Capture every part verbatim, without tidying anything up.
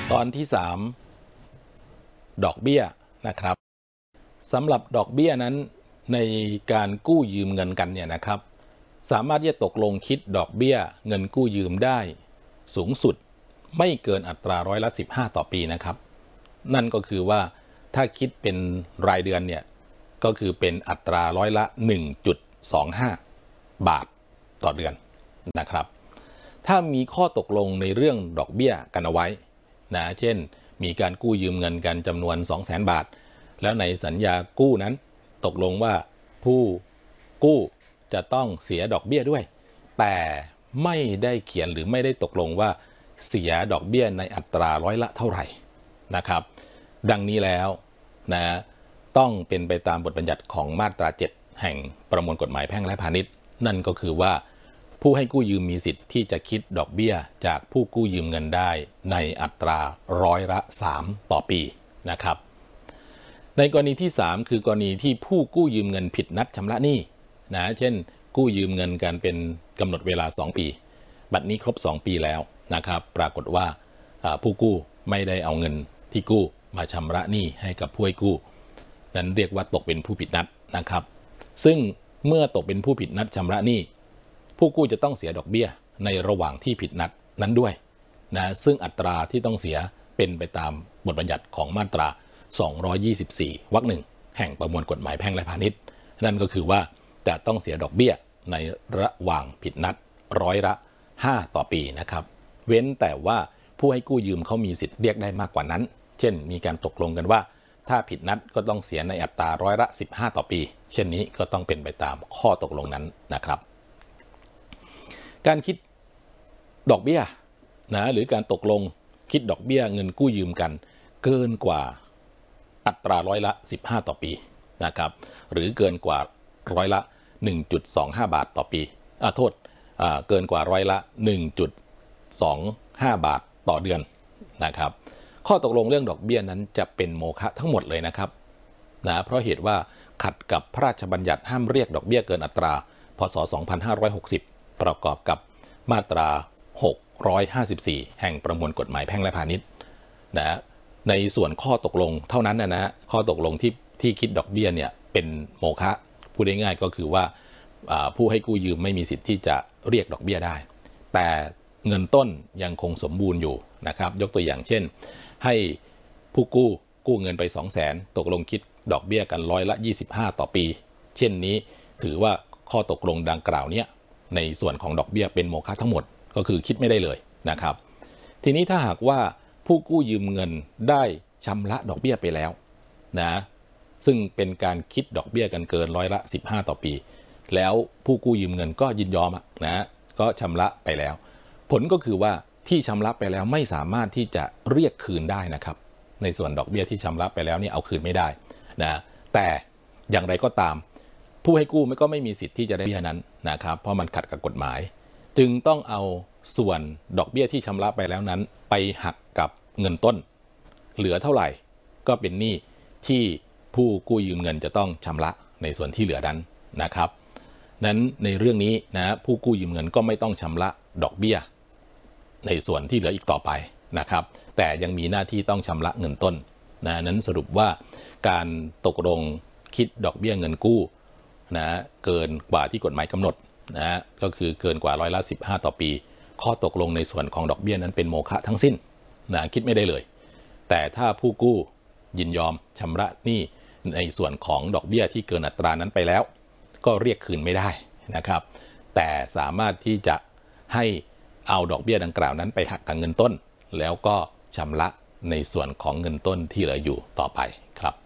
ตอนที่สามดอกเบี้ยนะครับสำหรับดอกเบี้ยนั้นในการกู้ยืมเงินกันเนี่ยนะครับสามารถที่จะตกลงคิดดอกเบี้ยเงินกู้ยืมได้สูงสุดไม่เกินอัตราร้อยละสิบห้าต่อปีนะครับนั่นก็คือว่าถ้าคิดเป็นรายเดือนเนี่ยก็คือเป็นอัตราร้อยละ หนึ่งจุดสองห้า บาทต่อเดือนนะครับถ้ามีข้อตกลงในเรื่องดอกเบี้ยกันเอาไว้นะเช่นมีการกู้ยืมเงินกันจำนวน สองแสน บาทแล้วในสัญญากู้นั้นตกลงว่าผู้กู้จะต้องเสียดอกเบี้ยด้วยแต่ไม่ได้เขียนหรือไม่ได้ตกลงว่าเสียดอกเบี้ยในอัตราร้อยละเท่าไหร่นะครับดังนี้แล้วนะต้องเป็นไปตามบทบัญญัติของมาตราเจ็ดแห่งประมวลกฎหมายแพ่งและพาณิชย์นั่นก็คือว่าผู้ให้กู้ยืมมีสิทธิ์ที่จะคิดดอกเบี้ยจากผู้กู้ยืมเงินได้ในอัตราร้อยละสามต่อปีนะครับในกรณีที่สามคือกรณีที่ผู้กู้ยืมเงินผิดนัดชำระหนี้นะเช่นกู้ยืมเงินกันเป็นกำหนดเวลาสองปีบัดนี้ครบสองปีแล้วนะครับปรากฏว่าผู้กู้ไม่ได้เอาเงินที่กู้มาชำระหนี้ให้กับผู้ให้กู้นั้นเรียกว่าตกเป็นผู้ผิดนัดนะครับซึ่งเมื่อตกเป็นผู้ผิดนัดชำระหนี้ผู้กู้จะต้องเสียดอกเบี้ยในระหว่างที่ผิดนัดนั้นด้วยนะซึ่งอัตราที่ต้องเสียเป็นไปตามบทบัญญัติของมาตราสองร้อยยี่สิบสี่วรรคหนึ่งแห่งประมวลกฎหมายแพ่งและพาณิชย์นั่นก็คือว่าจะต้องเสียดอกเบี้ยในระหว่างผิดนัดร้อยละห้าต่อปีนะครับเว้นแต่ว่าผู้ให้กู้ยืมเขามีสิทธิ์เรียกได้มากกว่านั้นเช่นมีการตกลงกันว่าถ้าผิดนัดก็ต้องเสียในอัตราร้อยละสิบห้าต่อปีเช่นนี้ก็ต้องเป็นไปตามข้อตกลงนั้นนะครับการคิดดอกเบี้ยนะหรือการตกลงคิดดอกเบี้ยเงินกู้ยืมกันเกินกว่าอัตราร้อยละสิบห้าต่อปีนะครับหรือเกินกว่าร้อยละ หนึ่งจุดสองห้า บาทต่อปีอ่าโทษอ่าเกินกว่าร้อยละ หนึ่งจุดสองห้า บาทต่อเดือนนะครับข้อตกลงเรื่องดอกเบี้ยนั้นจะเป็นโมฆะทั้งหมดเลยนะครับนะเพราะเหตุว่าขัดกับพระราชบัญญัติห้ามเรียกดอกเบี้ยเกินอัตราพ.ศ. สองพันห้าร้อยหกสิบประกอบกับมาตราหกร้อยห้าสิบสี่แห่งประมวลกฎหมายแพ่งและพาณิชย์นะในส่วนข้อตกลงเท่านั้นนะนะข้อตกลงที่ที่คิดดอกเบี้ยเนี่ยเป็นโมฆะพูดง่ายๆก็คือว่าผู้ให้กู้ยืมไม่มีสิทธิ์ที่จะเรียกดอกเบี้ยได้แต่เงินต้นยังคงสมบูรณ์อยู่นะครับยกตัวอย่างเช่นให้ผู้กู้กู้เงินไป สองแสน ตกลงคิดดอกเบี้ยกันร้อยละยี่สิบห้าต่อปีเช่นนี้ถือว่าข้อตกลงดังกล่าวเนี้ยในส่วนของดอกเบี้ยเป็นโมฆะทั้งหมดก็คือคิดไม่ได้เลยนะครับทีนี้ถ้าหากว่าผู้กู้ยืมเงินได้ชำระดอกเบี้ยไปแล้วนะซึ่งเป็นการคิดดอกเบี้ยกันเกินร้อยละสิบห้าต่อปีแล้วผู้กู้ยืมเงินก็ยินยอมนะก็ชำระไปแล้วผลก็คือว่าที่ชำระไปแล้วไม่สามารถที่จะเรียกคืนได้นะครับในส่วนดอกเบี้ยที่ชำระไปแล้วนี่เอาคืนไม่ได้นะแต่อย่างไรก็ตามผู้ให้กู้ก็ไม่มีสิทธิ์ที่จะได้เบี้ยนั้นนะครับเพราะมันขัดกับกฎหมายจึงต้องเอาส่วนดอกเบี้ยที่ชำระไปแล้วนั้นไปหักกับเงินต้นเหลือเท่าไหร่ก็เป็นหนี้ที่ผู้กู้ยืมเงินจะต้องชำระในส่วนที่เหลือนั้นนะครับนั้นในเรื่องนี้นะผู้กู้ยืมเงินก็ไม่ต้องชำระดอกเบี้ยในส่วนที่เหลืออีกต่อไปนะครับแต่ยังมีหน้าที่ต้องชำระเงินต้นนะนั้นสรุปว่าการตกลงคิดดอกเบี้ยเงินกู้นะเกินกว่าที่กฎหมายกำหนดนะก็คือเกินกว่าร้อยละสิบห้าต่อปีข้อตกลงในส่วนของดอกเบี้ยนั้นเป็นโมฆะทั้งสิ้นนะคิดไม่ได้เลยแต่ถ้าผู้กู้ยินยอมชำระหนี้ในส่วนของดอกเบี้ยที่เกินอัตรานั้นไปแล้วก็เรียกคืนไม่ได้นะครับแต่สามารถที่จะให้เอาดอกเบี้ยดังกล่าวนั้นไปหักกับเงินต้นแล้วก็ชำระในส่วนของเงินต้นที่เหลืออยู่ต่อไปครับ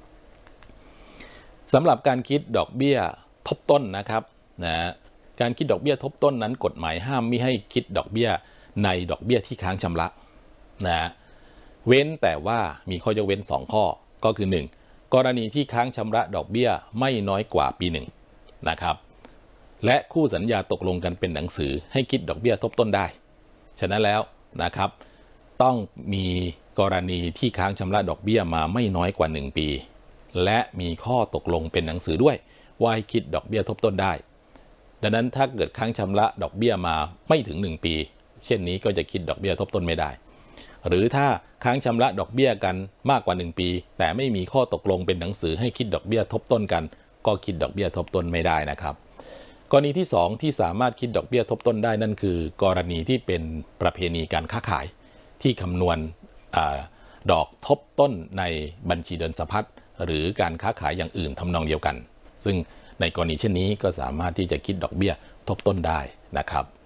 สำหรับการคิดดอกเบี้ยทบต้นนะครับนะการคิดดอกเบี้ยทบต้นนั้นกฎหมายห้ามมิให้คิดดอกเบี้ยในดอกเบี้ยที่ค้างชำระนะเว้นแต่ว่ามีข้อยกเว้นสองข้อก็คือหนึ่งกรณีที่ค้างชำระดอกเบี้ยไม่น้อยกว่าปีหนึ่งนะครับและคู่สัญญาตกลงกันเป็นหนังสือให้คิดดอกเบี้ยทบต้นได้ฉะนั้นแล้วนะครับต้องมีกรณีที่ค้างชำระดอกเบี้ยมาไม่น้อยกว่าหนึ่งปีและมีข้อตกลงเป็นหนังสือด้วยว่าให้คิดดอกเบี้ยทบต้นได้ดังนั้นถ้าเกิดค้างชำระดอกเบี้ยมาไม่ถึงหนึ่งปีเช่นนี้ก็จะคิดดอกเบี้ยทบต้นไม่ได้หรือถ้าค้างชำระดอกเบี้ยกันมากกว่าหนึ่งปีแต่ไม่มีข้อตกลงเป็นหนังสือให้คิดดอกเบี้ยทบต้นกันก็คิดดอกเบี้ยทบต้นไม่ได้นะครับกรณีที่สองที่สามารถคิดดอกเบี้ยทบต้นได้นั่นคือกรณีที่เป็นประเพณีการค้าขายที่คำนวณอาดอกทบต้นในบัญชีเดินสะพัดหรือการค้าขายอย่างอื่นทำนองเดียวกันซึ่งในกรณีเช่นนี้ก็สามารถที่จะคิดดอกเบี้ยทบต้นได้นะครับ